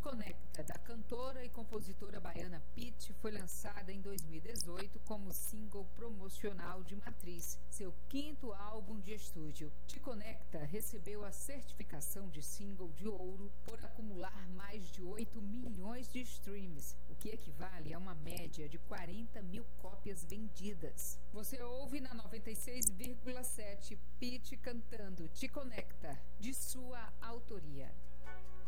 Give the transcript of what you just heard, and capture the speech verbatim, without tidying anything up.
Conecta, da cantora e compositora baiana Pitty, foi lançada em dois mil e dezoito como single promocional de Matriz, seu quinto álbum de estúdio. Te Conecta recebeu a certificação de single de ouro por acumular mais de oito milhões de streams, o que equivale a uma média de quarenta mil cópias vendidas. Você ouve na noventa e seis vírgula sete Pitty cantando Te Conecta, de sua autoria.